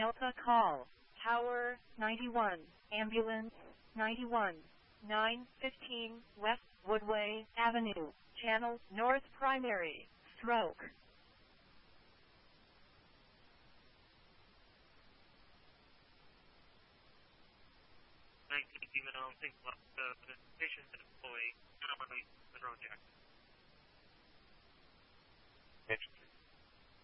Delta call. Tower 91. Ambulance 91. 915 West Woodway Avenue. Channel North Primary. Stroke. 19 female, think left, the patient's an employee, not on the road yet.